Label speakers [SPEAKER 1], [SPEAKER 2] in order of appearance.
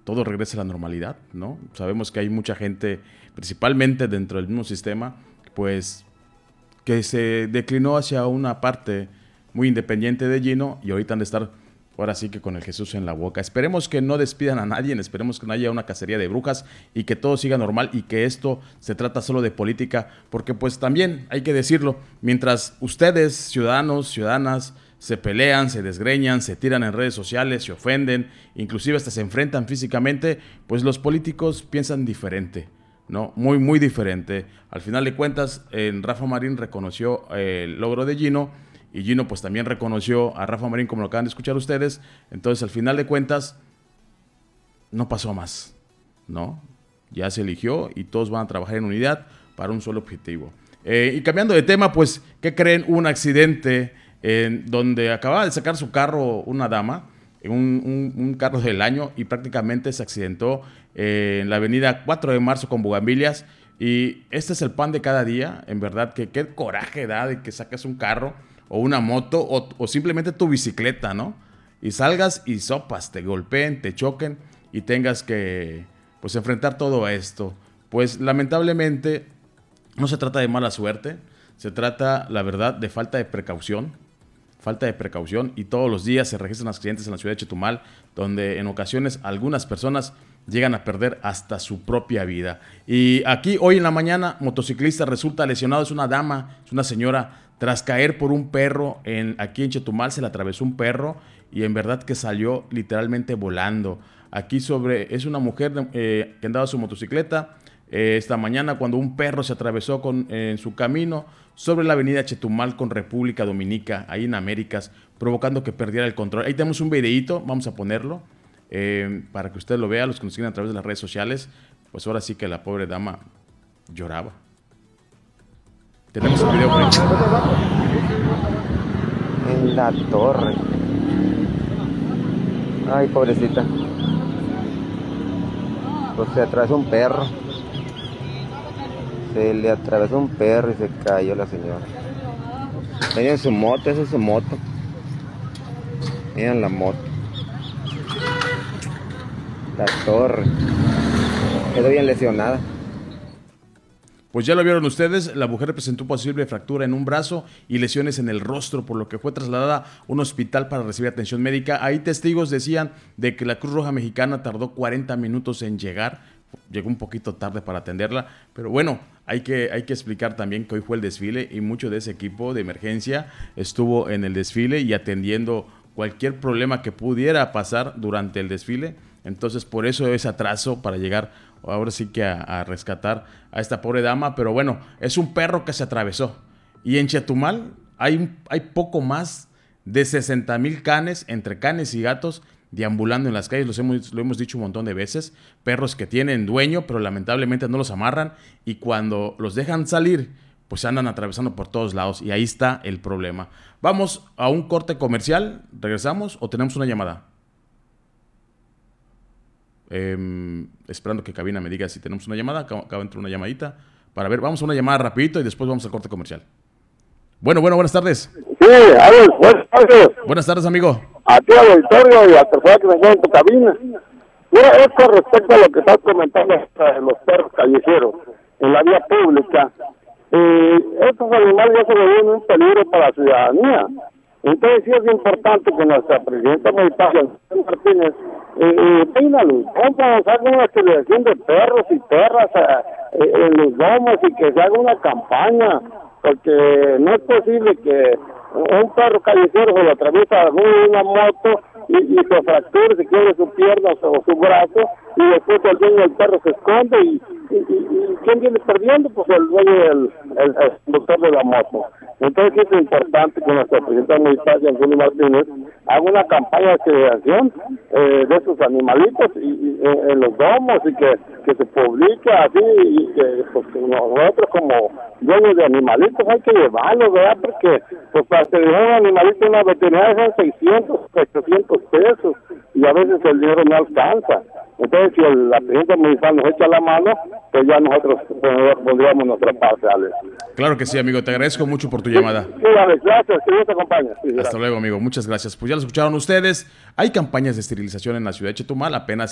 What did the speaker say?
[SPEAKER 1] todo regrese a la normalidad, ¿no? Sabemos que hay mucha gente, principalmente dentro del mismo sistema, pues que se declinó hacia una parte muy independiente de Gino y ahorita han de estar ahora sí que con el Jesús en la boca. Esperemos que no despidan a nadie, esperemos que no haya una cacería de brujas y que todo siga normal y que esto se trata solo de política, porque pues también hay que decirlo, mientras ustedes, ciudadanos, ciudadanas, se pelean, se desgreñan, se tiran en redes sociales, se ofenden, inclusive hasta se enfrentan físicamente, pues los políticos piensan diferente, ¿no? Muy, muy diferente. Al final de cuentas, Rafa Marín reconoció el logro de Gino y Gino pues también reconoció a Rafa Marín como lo acaban de escuchar ustedes. Entonces al final de cuentas no pasó más, ¿no? Ya se eligió y todos van a trabajar en unidad para un solo objetivo. Y cambiando de tema, pues, ¿qué creen? Un accidente donde acababa de sacar su carro una dama, un carro del año, y prácticamente se accidentó en la avenida 4 de marzo con Bugambilias. Y este es el pan de cada día, en verdad, que qué coraje da de que saques un carro o una moto o simplemente tu bicicleta, ¿no? Y salgas y sopas, te golpeen, te choquen y tengas que pues enfrentar todo esto. Pues lamentablemente no se trata de mala suerte, se trata, la verdad, de falta de precaución y todos los días se registran accidentes en la ciudad de Chetumal, donde en ocasiones algunas personas llegan a perder hasta su propia vida. Y aquí hoy en la mañana, motociclista resulta lesionado, es una dama, es una señora, tras caer por un perro aquí en Chetumal, se le atravesó un perro y en verdad que salió literalmente volando. Aquí es una mujer que andaba su motocicleta esta mañana cuando un perro se atravesó en su camino sobre la avenida Chetumal con República Dominica, ahí en Américas, provocando que perdiera el control. Ahí tenemos un videíto, vamos a ponerlo para que usted lo vea, los que nos siguen a través de las redes sociales. Pues ahora sí que la pobre dama lloraba. Tenemos el video por ahí.
[SPEAKER 2] En la torre. Ay, pobrecita. Pues se atravesó un perro. Se le atravesó un perro y se cayó la señora. Miren su moto, esa es su moto. Miren la moto. La torre. Quedó bien lesionada.
[SPEAKER 1] Pues ya lo vieron ustedes, la mujer presentó posible fractura en un brazo y lesiones en el rostro, por lo que fue trasladada a un hospital para recibir atención médica. Ahí testigos decían de que la Cruz Roja Mexicana tardó 40 minutos en llegar, llegó un poquito tarde para atenderla, pero bueno, hay que explicar también que hoy fue el desfile y mucho de ese equipo de emergencia estuvo en el desfile y atendiendo cualquier problema que pudiera pasar durante el desfile. Entonces por eso ese atraso para llegar ahora sí que a rescatar a esta pobre dama, pero bueno, es un perro que se atravesó. Y en Chetumal hay poco más de 60,000 canes, entre canes y gatos, deambulando en las calles, lo hemos dicho un montón de veces, perros que tienen dueño, pero lamentablemente no los amarran, y cuando los dejan salir, pues andan atravesando por todos lados, y ahí está el problema. Vamos a un corte comercial, ¿regresamos o tenemos una llamada? Esperando que Cabina me diga si tenemos una llamada. Acaba de entrar una llamadita para ver, vamos a una llamada rapidito y después vamos al corte comercial. Bueno, buenas tardes.
[SPEAKER 3] Sí, a ver, buenas tardes.
[SPEAKER 1] Buenas tardes, amigo.
[SPEAKER 3] A ti al auditorio y a personas que me encuentran en tu cabina. Mira, es con respecto a lo que estás comentando de los perros callejeros en la vía pública. Estos animales ya se ven un peligro para la ciudadanía. Entonces sí es importante que nuestra presidenta municipal, Martínez, tenga los domos, haga una selección de perros y perras en los domos y que se haga una campaña, porque no es posible que un perro callejero se lo atraviesa una moto y se fracture, se quiebre su pierna o su brazo, y después el dueño del perro se esconde y ¿quién viene perdiendo? Pues el dueño el conductor de la moto. Entonces es importante que nuestra presidenta municipal, Antonio Martínez, haga una campaña de creación de esos animalitos y en los domos y que se publique así y que pues, nosotros como dueños de animalitos hay que llevarlos, ¿verdad? Porque pues para tener un animalito en una veterinaria son 600, 800 pesos y a veces el dinero no alcanza. Entonces, si la presidenta municipal nos echa la mano, pues ya nosotros pondríamos nuestra parte, Alex.
[SPEAKER 1] Claro que sí, amigo. Te agradezco mucho por tu llamada.
[SPEAKER 3] Sí, Alex, gracias. Que Dios te acompañe. Sí,
[SPEAKER 1] hasta luego, amigo. Muchas gracias. Pues ya lo escucharon ustedes. Hay campañas de esterilización en la ciudad de Chetumal. Apenas